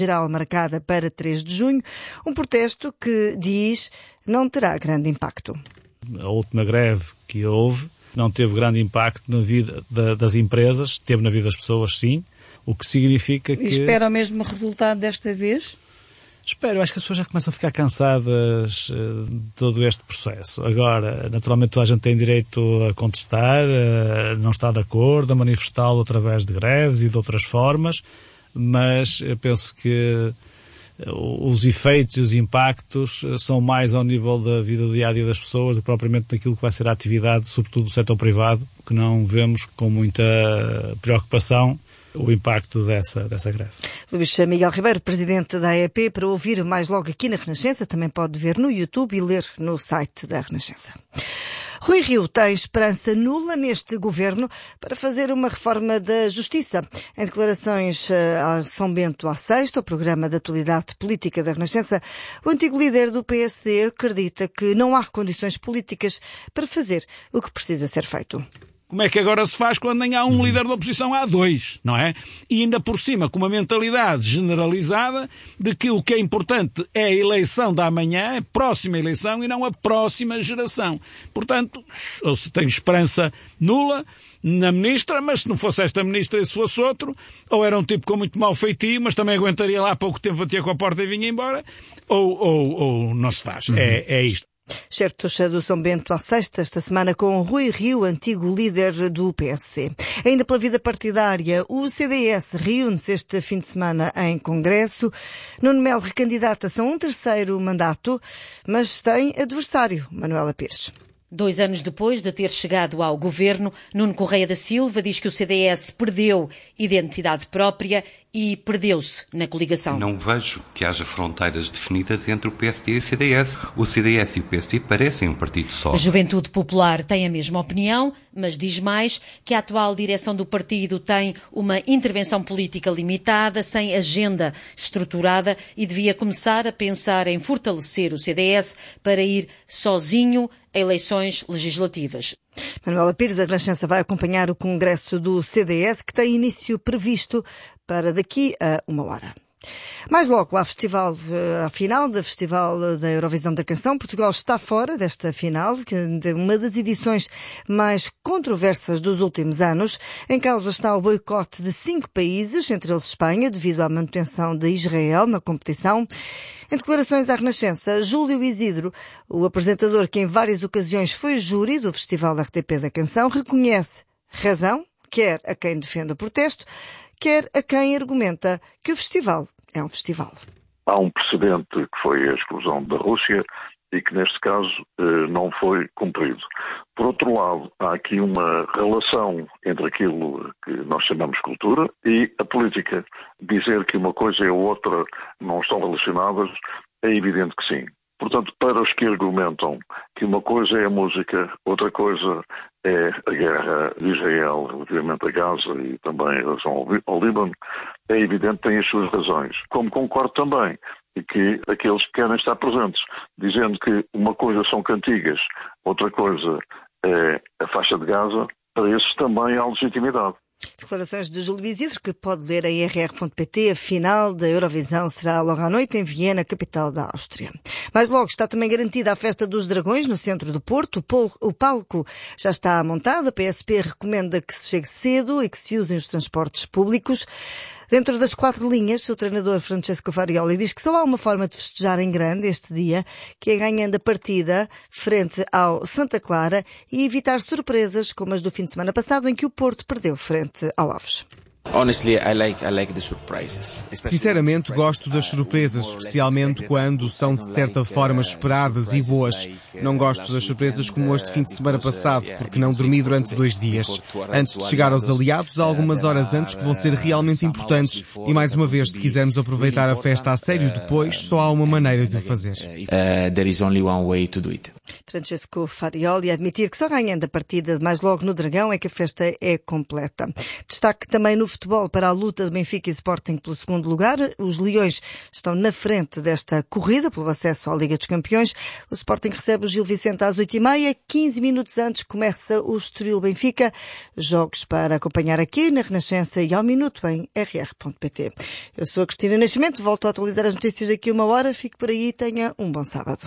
geral marcada para 3 de junho, um protesto que, diz, não terá grande impacto. A última greve que houve não teve grande impacto na vida das empresas, teve na vida das pessoas, sim, o que significa que... Espera o mesmo resultado desta vez? Espero, acho que as pessoas já começam a ficar cansadas de todo este processo. Agora, naturalmente toda a gente tem direito a contestar, a não estar de acordo, a manifestá-lo através de greves e de outras formas, mas eu penso que os efeitos e os impactos são mais ao nível da vida do dia-a-dia das pessoas do que propriamente naquilo que vai ser a atividade, sobretudo do setor privado, que não vemos com muita preocupação o impacto dessa greve. Luís Miguel Ribeiro, presidente da AEP, para ouvir mais logo aqui na Renascença, também pode ver no YouTube e ler no site da Renascença. Rui Rio tem esperança nula neste governo para fazer uma reforma da Justiça. Em declarações a São Bento à Sexta, o programa de atualidade política da Renascença, o antigo líder do PSD acredita que não há condições políticas para fazer o que precisa ser feito. Como é que agora se faz quando nem há um líder da oposição, há 2, não é? E ainda por cima com uma mentalidade generalizada de que o que é importante é a eleição da amanhã, a próxima eleição e não a próxima geração. Portanto, ou se tem esperança nula na ministra, mas se não fosse esta ministra e se fosse outro, ou era um tipo com muito mau feitio, mas também aguentaria lá pouco tempo, batia com a porta e vinha embora, ou não se faz. É isto. Certos do São Bento à Sexta, esta semana com Rui Rio, antigo líder do PSD. Ainda pela vida partidária, o CDS reúne-se este fim de semana em Congresso. Nuno Melo recandidata-se a um terceiro mandato, mas tem adversário, Manuela Pires. 2 anos depois de ter chegado ao governo, Nuno Correia da Silva diz que o CDS perdeu identidade própria e perdeu-se na coligação. Não vejo que haja fronteiras definidas entre o PSD e o CDS. O CDS e o PSD parecem um partido só. A Juventude Popular tem a mesma opinião, mas diz mais que a atual direção do partido tem uma intervenção política limitada, sem agenda estruturada e devia começar a pensar em fortalecer o CDS para ir sozinho a eleições legislativas. Manuela Pires, a Renascença vai acompanhar o congresso do CDS, que tem início previsto para daqui a 1 hora. Mais logo, à final do Festival da Eurovisão da Canção, Portugal está fora desta final, que é uma das edições mais controversas dos últimos anos. Em causa está o boicote de 5 países, entre eles Espanha, devido à manutenção de Israel na competição. Em declarações à Renascença, Júlio Isidro, o apresentador que em várias ocasiões foi júri do Festival da RTP da Canção, reconhece razão, quer a quem defende o protesto, quer a quem argumenta que o festival é um festival. Há um precedente que foi a exclusão da Rússia e que neste caso não foi cumprido. Por outro lado, há aqui uma relação entre aquilo que nós chamamos cultura e a política. Dizer que uma coisa e a outra não estão relacionadas é evidente que sim. Portanto, para os que argumentam que uma coisa é a música, outra coisa é a guerra de Israel relativamente a Gaza e também em relação ao Líbano, é evidente que têm as suas razões. Como concordo também que aqueles que querem estar presentes, dizendo que uma coisa são cantigas, outra coisa é a faixa de Gaza, para esses também há legitimidade. Declarações de Júlio Isidro, que pode ler em rr.pt. A final da Eurovisão será logo à noite em Viena, capital da Áustria. Mais logo está também garantida a Festa dos Dragões no centro do Porto. O palco já está montado. A PSP recomenda que se chegue cedo e que se usem os transportes públicos. Dentro das 4 linhas, o treinador Francesco Farioli diz que só há uma forma de festejar em grande este dia, que é ganhando a partida frente ao Santa Clara e evitar surpresas como as do fim de semana passado, em que o Porto perdeu frente ao Aves. Sinceramente, gosto das surpresas, especialmente quando são de certa forma esperadas e boas. Não gosto das surpresas como este fim de semana passado, porque não dormi durante 2 dias. Antes de chegar aos aliados, há algumas horas antes que vão ser realmente importantes. E mais uma vez, se quisermos aproveitar a festa a sério depois, só há uma maneira de o fazer. Francesco Farioli, a admitir que só ganhando a partida de mais logo no Dragão é que a festa é completa. Destaque também no futebol para a luta de Benfica e Sporting pelo segundo lugar. Os Leões estão na frente desta corrida pelo acesso à Liga dos Campeões. O Sporting recebe o Gil Vicente às 8h30. 15 minutos antes começa o Estoril-Benfica. Jogos para acompanhar aqui na Renascença e ao minuto em rr.pt. Eu sou a Cristina Nascimento, volto a atualizar as notícias daqui a uma hora. Fique por aí e tenha um bom sábado.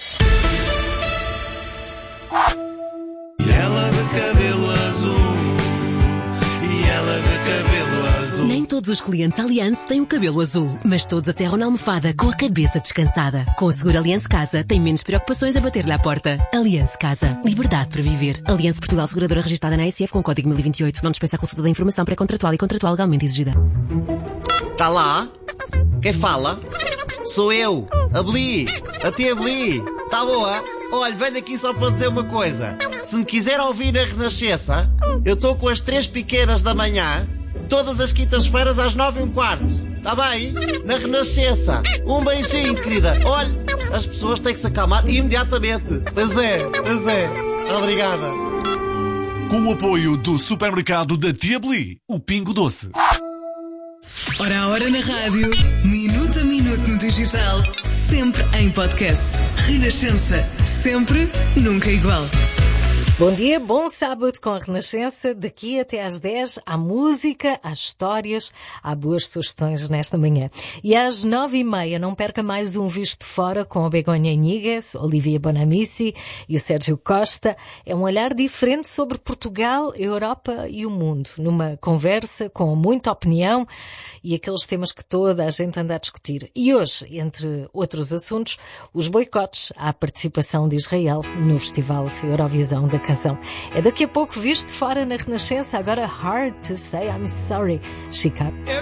E ela de cabelo azul, e ela de cabelo azul. Nem todos os clientes Allianz têm o cabelo azul, mas todos aterram na almofada com a cabeça descansada. Com o seguro Allianz Casa, tem menos preocupações a bater-lhe à porta. Allianz Casa. Liberdade para viver. Allianz Portugal, seguradora registrada na ASF com o código 1028. Não dispensa a consulta da informação pré-contratual e contratual legalmente exigida. Tá lá? Quem fala? Sou eu, a Bli, a tia Bli. Tá boa? Olha, venho aqui só para dizer uma coisa. Se me quiser ouvir na Renascença, eu estou com as 3 pequenas da manhã, todas as quintas-feiras às 9h15. Tá bem? Na Renascença. Um beijinho, querida. Olha, as pessoas têm que se acalmar imediatamente. Pois é. Obrigada. Com o apoio do supermercado da Tia Bli, o Pingo Doce. Hora a hora na rádio, minuto a minuto no digital, sempre em podcast. Renascença, sempre, nunca igual. Bom dia, bom sábado com a Renascença. Daqui até às 10 há música, há histórias, há boas sugestões nesta manhã. E às 9h30 não perca mais um Visto de Fora com a Begonha Iñiguez, Olivia Bonamici e o Sérgio Costa. É um olhar diferente sobre Portugal, a Europa e o mundo, numa conversa com muita opinião e aqueles temas que toda a gente anda a discutir. E hoje, entre outros assuntos, os boicotes à participação de Israel no Festival Eurovisão da Canção. É daqui a pouco Visto de Fora na Renascença, agora Hard to Say I'm Sorry, Chicago.